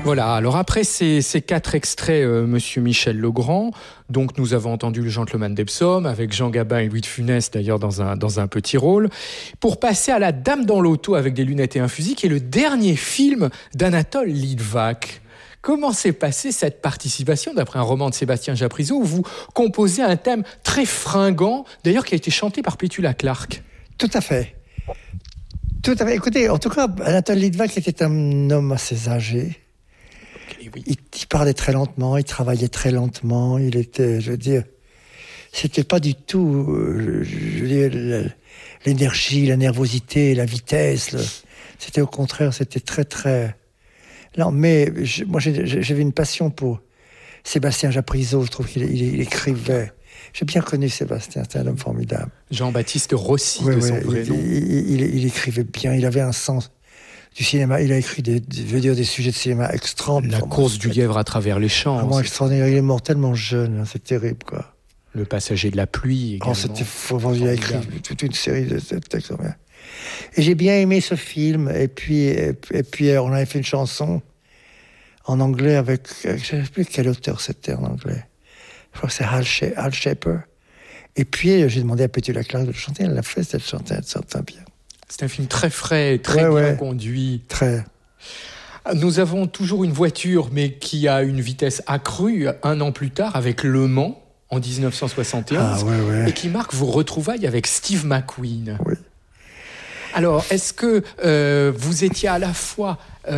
Voilà, alors après ces 4 extraits, Monsieur Michel Legrand, donc nous avons entendu Le Gentleman d'Epsom avec Jean Gabin et Louis de Funès d'ailleurs dans un petit rôle, pour passer à La Dame dans l'auto avec des lunettes et un fusil, qui est le dernier film d'Anatole Litvak. Comment s'est passée cette participation, d'après un roman de Sébastien Japrisot, où vous composez un thème très fringant, d'ailleurs qui a été chanté par Petula Clark? Tout à fait. Tout à fait. Écoutez, en tout cas, Anatole Litvak était un homme assez âgé. Oui. Il parlait très lentement, il travaillait très lentement, il était, je veux dire, c'était pas du tout, je veux dire, l'énergie, la nervosité, la vitesse, c'était au contraire, c'était très, très lent. Mais moi, j'avais une passion pour Sébastien Japrisot, je trouve qu'il écrivait. J'ai bien connu Sébastien, c'était un homme formidable. Jean-Baptiste Rossi, de son vrai nom. Il écrivait bien, il avait un sens du cinéma. Il a écrit des sujets de cinéma extraordinaires. La course du lièvre à travers les champs. Vraiment extraordinaire. Il est mort tellement jeune, hein, c'est terrible, quoi. Le passager de la pluie également. C'était fou. Il a écrit toute une série de textes. Et j'ai bien aimé ce film. Et puis on avait fait une chanson en anglais avec, je ne sais plus quel auteur c'était en anglais. Je crois que c'est Hal Shaper. Et puis j'ai demandé à Petula Clark de le chanter. Elle l'a fait, elle chantait bien. C'est un film très frais, très bien conduit. Très. Nous avons toujours une voiture, mais qui a une vitesse accrue 1 an plus tard, avec Le Mans, en 1971, et qui marque vos retrouvailles avec Steve McQueen. Oui. Alors, est-ce que vous étiez à la fois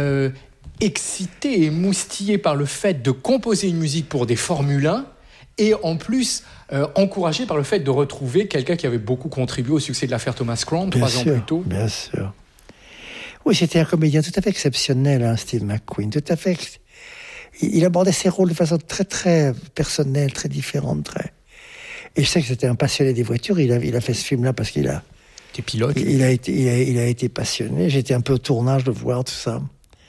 excité et moustillé par le fait de composer une musique pour des Formule 1, et en plus encouragé par le fait de retrouver quelqu'un qui avait beaucoup contribué au succès de l'affaire Thomas Crown 3 ans plus tôt? Bien sûr. Oui, c'était un comédien tout à fait exceptionnel, hein, Steve McQueen. Tout à fait. Il abordait ses rôles de façon très, très personnelle, très différente. Et je sais que c'était un passionné des voitures. Il a fait ce film-là parce qu'il a... T'es pilote. Il a été passionné. J'étais un peu au tournage de voir tout ça.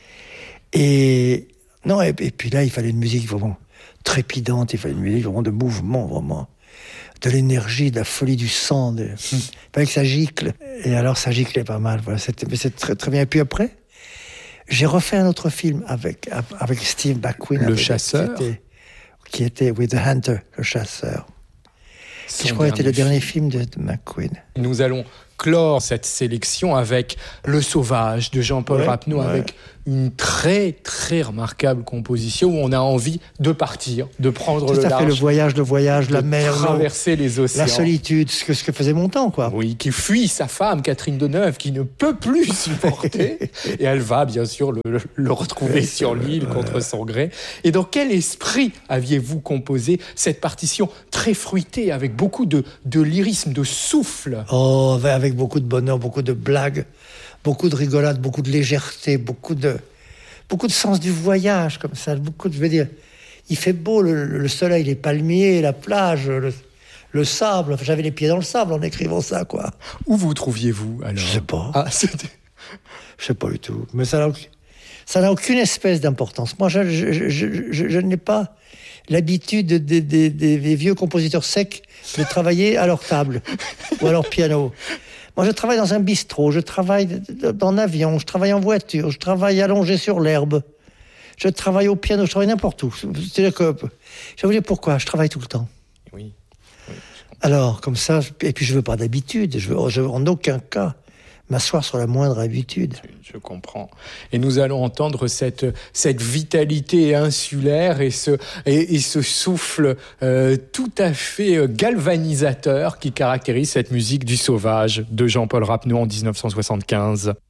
Et puis là, il fallait une musique vraiment trépidante, il fallait une musique vraiment de mouvement, vraiment de l'énergie, de la folie du sang. Il fallait que ça gicle. Et alors, ça giclait pas mal. Voilà, c'était très, très bien. Et puis après, j'ai refait un autre film avec Steve McQueen. Le chasseur. Qui était With the Hunter, le chasseur. Qui, je crois, était le dernier film de McQueen. Nous allons clore cette sélection avec Le Sauvage de Jean-Paul Rapneau, avec une très très remarquable composition où on a envie de partir, de prendre le large. Tout à fait, le voyage, la mer, traverser les océans. La solitude, ce que faisait Montand, quoi. Oui, qui fuit sa femme, Catherine Deneuve, qui ne peut plus supporter. Et elle va, bien sûr, le retrouver sur l'île contre son gré. Et dans quel esprit aviez-vous composé cette partition très fruitée, avec beaucoup de lyrisme, de souffle? Oh, avec beaucoup de bonheur, beaucoup de blagues, beaucoup de rigolade, beaucoup de légèreté, beaucoup de sens du voyage, comme ça. Je veux dire, il fait beau, le soleil, les palmiers, la plage, le sable. Enfin, j'avais les pieds dans le sable en écrivant ça, quoi. Où vous trouviez-vous, alors? Je sais pas. Ah, c'était... Je sais pas du tout. Mais ça n'a aucune espèce d'importance. Moi, je n'ai pas l'habitude des vieux compositeurs secs de travailler à leur table ou à leur piano. Moi, je travaille dans un bistrot, je travaille en avion, je travaille en voiture, je travaille allongé sur l'herbe, je travaille au piano, je travaille n'importe où. C'est-à-dire que, je vais vous dire pourquoi, je travaille tout le temps. Oui. Alors, comme ça, et puis je veux pas d'habitude, je veux en aucun cas m'asseoir sur la moindre habitude. Je comprends. Et nous allons entendre cette vitalité insulaire et ce souffle tout à fait galvanisateur qui caractérise cette musique du Sauvage de Jean-Paul Rapneau en 1975.